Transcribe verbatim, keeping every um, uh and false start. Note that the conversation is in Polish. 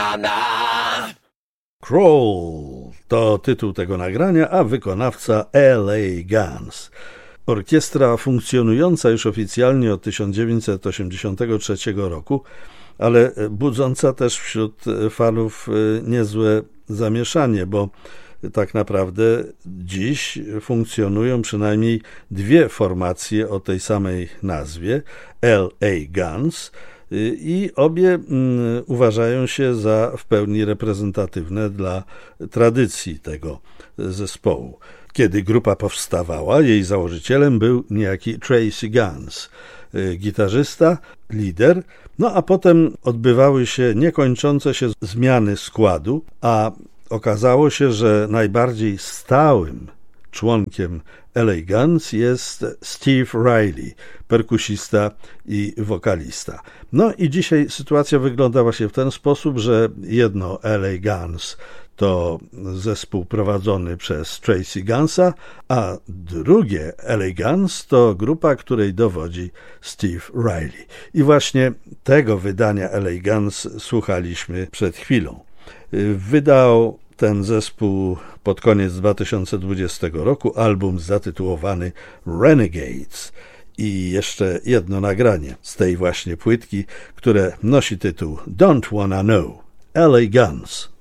Crawl to tytuł tego nagrania, a wykonawca L A Guns. Orkiestra funkcjonująca już oficjalnie od tysiąc dziewięćset osiemdziesiątego trzeciego roku, ale budząca też wśród fanów niezłe zamieszanie, bo tak naprawdę dziś funkcjonują przynajmniej dwie formacje o tej samej nazwie, L A Guns, i obie uważają się za w pełni reprezentatywne dla tradycji tego zespołu. Kiedy grupa powstawała, jej założycielem był niejaki Tracy Guns, gitarzysta, lider, no a potem odbywały się niekończące się zmiany składu, a okazało się, że najbardziej stałym członkiem L A Guns jest Steve Riley, perkusista i wokalista. No i dzisiaj sytuacja wygląda właśnie w ten sposób, że jedno L A Guns to zespół prowadzony przez Tracy Gunsa, a drugie L A Guns to grupa, której dowodzi Steve Riley. I właśnie tego wydania L A Guns słuchaliśmy przed chwilą. Wydał ten zespół pod koniec dwa tysiące dwudziestego roku album zatytułowany Renegades i jeszcze jedno nagranie z tej właśnie płytki, które nosi tytuł Don't Wanna Know, L A Guns.